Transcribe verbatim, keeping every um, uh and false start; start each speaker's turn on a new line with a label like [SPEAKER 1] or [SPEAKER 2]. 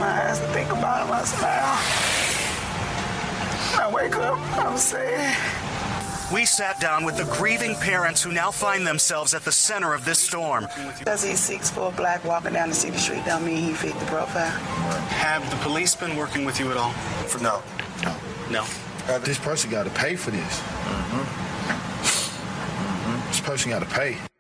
[SPEAKER 1] my eyes to think about him. I smile. I wake up, I'm sad.
[SPEAKER 2] We sat down with the grieving parents who now find themselves at the center of this storm.
[SPEAKER 1] Because he's six foot four black walking down the city street don't mean he fit the profile.
[SPEAKER 2] Have the police been working with you at all?
[SPEAKER 3] For no. No.
[SPEAKER 2] No.
[SPEAKER 3] Uh, this person got to pay for this. Mm-hmm. Mm-hmm. This person got to pay.